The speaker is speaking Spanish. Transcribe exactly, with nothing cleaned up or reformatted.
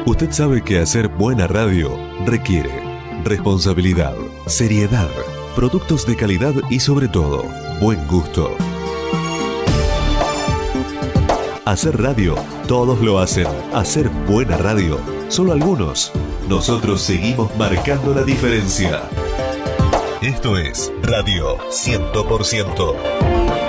Usted sabe que hacer buena radio requiere responsabilidad, seriedad, productos de calidad y sobre todo, buen gusto. Hacer radio, todos lo hacen. Hacer buena radio, solo algunos. Nosotros seguimos marcando la diferencia. Esto es Radio cien por ciento.